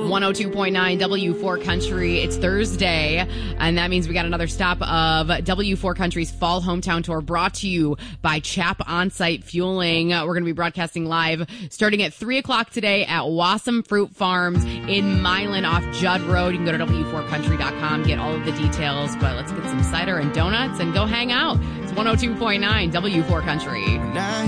102.9 W4 Country. It's Thursday, and that means we got another stop of W4 Country's Fall Hometown Tour brought to you by Chap On-Site Fueling. We're going to be broadcasting live starting at 3 o'clock today at Wassum Fruit Farms in Milan off Judd Road. You can go to W4Country.com, get all of the details, but let's get some cider and donuts and go hang out. It's 102.9 W4 Country.